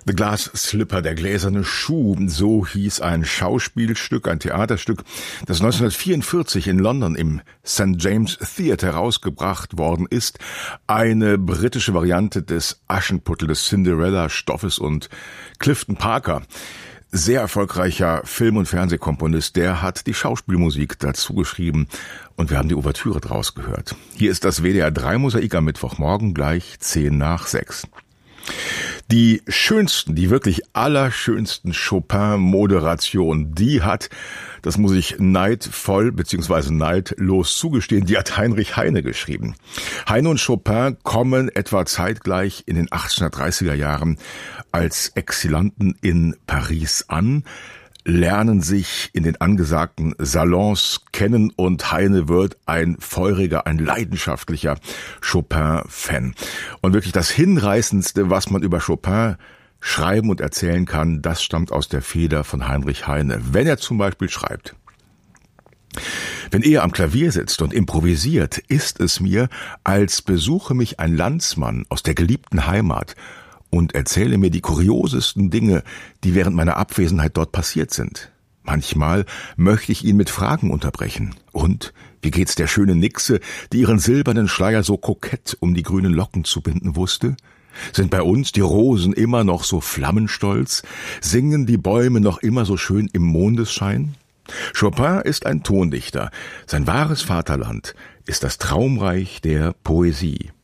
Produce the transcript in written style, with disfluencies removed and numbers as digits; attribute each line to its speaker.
Speaker 1: The Glass Slipper, der gläserne Schuh, so hieß ein Schauspielstück, ein Theaterstück, das 1944 in London im St. James Theatre herausgebracht worden ist. Eine britische Variante des Aschenputtel, des Cinderella-Stoffes, und Clifton Parker, sehr erfolgreicher Film- und Fernsehkomponist, der hat die Schauspielmusik dazu geschrieben und wir haben die Ouvertüre draus gehört. Hier ist das WDR 3 Mosaik am Mittwochmorgen, gleich 5:10. Die schönsten, die wirklich allerschönsten Chopin-Moderationen, die hat, das muss ich neidvoll bzw. neidlos zugestehen, die hat Heinrich Heine geschrieben. Heine und Chopin kommen etwa zeitgleich in den 1830er Jahren als Exilanten in Paris an, lernen sich in den angesagten Salons kennen und Heine wird ein feuriger, ein leidenschaftlicher Chopin-Fan. Und wirklich das Hinreißendste, was man über Chopin schreiben und erzählen kann, das stammt aus der Feder von Heinrich Heine. Wenn er zum Beispiel schreibt: Wenn er am Klavier sitzt und improvisiert, ist es mir, als besuche mich ein Landsmann aus der geliebten Heimat und erzähle mir die kuriosesten Dinge, die während meiner Abwesenheit dort passiert sind. Manchmal möchte ich ihn mit Fragen unterbrechen. Und wie geht's der schönen Nixe, die ihren silbernen Schleier so kokett um die grünen Locken zu binden wusste? Sind bei uns die Rosen immer noch so flammenstolz? Singen die Bäume noch immer so schön im Mondesschein? Chopin ist ein Tondichter. Sein wahres Vaterland ist das Traumreich der Poesie.